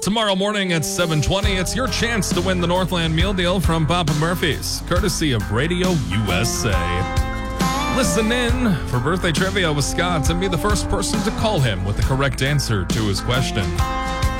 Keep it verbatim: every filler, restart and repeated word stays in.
Tomorrow morning at seven twenty, it's your chance to win the Northland Meal Deal from Papa Murphy's, courtesy of Radio U S A. Listen in for birthday trivia with Scott and be the first person to call him with the correct answer to his question.